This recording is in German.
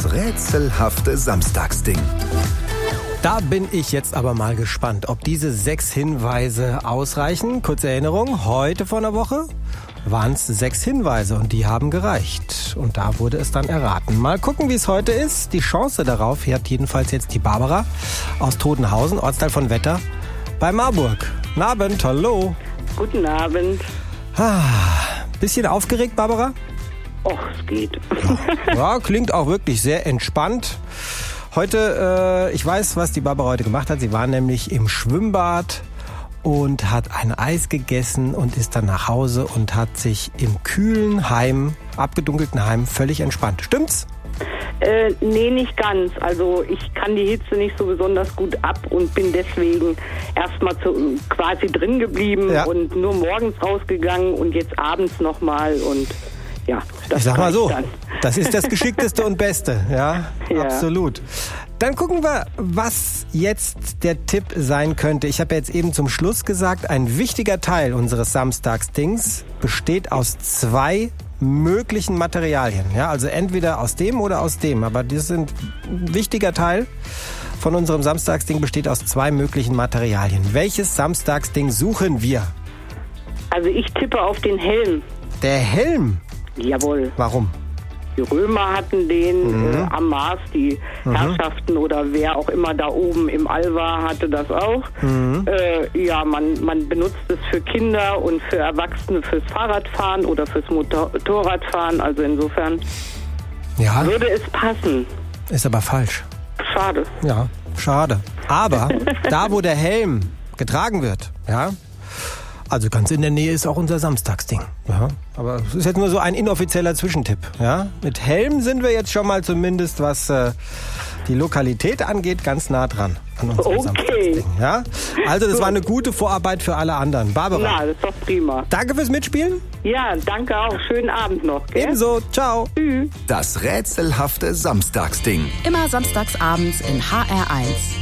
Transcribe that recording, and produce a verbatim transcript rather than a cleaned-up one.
Das rätselhafte Samstagsding. Da bin ich jetzt aber mal gespannt, ob diese sechs Hinweise ausreichen. Kurze Erinnerung, heute vor einer Woche waren es sechs Hinweise und die haben gereicht. Und da wurde es dann erraten. Mal gucken, wie es heute ist. Die Chance darauf hat jedenfalls jetzt die Barbara aus Todenhausen, Ortsteil von Wetter, bei Marburg. Guten Abend, hallo. Guten Abend. Ah, bisschen aufgeregt, Barbara? Och, es geht. Ja, klingt auch wirklich sehr entspannt. Heute, äh, ich weiß, was die Barbara heute gemacht hat. Sie war nämlich im Schwimmbad und hat ein Eis gegessen und ist dann nach Hause und hat sich im kühlen Heim, abgedunkelten Heim, völlig entspannt. Stimmt's? Äh, nee, nicht ganz. Also ich kann die Hitze nicht so besonders gut ab und bin deswegen erstmal zu, quasi drin geblieben Ja. und nur morgens rausgegangen und jetzt abends nochmal und ja, das Ich sag mal so, dann. das ist das Geschickteste und Beste, ja, Ja. absolut. Dann gucken wir, was jetzt der Tipp sein könnte. Ich habe jetzt eben zum Schluss gesagt, ein wichtiger Teil unseres Samstagsdings besteht aus zwei möglichen Materialien. Ja, also entweder aus dem oder aus dem. Aber das sind ein wichtiger Teil von unserem Samstagsding besteht aus zwei möglichen Materialien. Welches Samstagsding suchen wir? Also ich tippe auf den Helm. Der Helm. Jawohl. Warum? Die Römer hatten den Mhm. äh, am Mars, die Mhm. Herrschaften oder wer auch immer da oben im All war, hatte das auch. Mhm. Äh, ja, man, man benutzt es für Kinder und für Erwachsene fürs Fahrradfahren oder fürs Motorradfahren. Also insofern Ja, würde es passen. ist aber falsch. Schade. Ja, schade. Aber da, wo der Helm getragen wird, ja, also ganz in der Nähe ist auch unser Samstagsding. Ja, aber es ist jetzt nur so ein inoffizieller Zwischentipp. Ja, mit Helm sind wir jetzt schon mal zumindest, was äh, die Lokalität angeht, ganz nah dran an unserem Okay. Samstagsding. Ja, also das war eine gute Vorarbeit für alle anderen. Barbara, Na, das ist doch prima. danke fürs Mitspielen. Ja, danke auch. Schönen Abend noch. Gell? Ebenso, ciao. Tschüss. Das rätselhafte Samstagsding. Immer samstags abends in H R eins.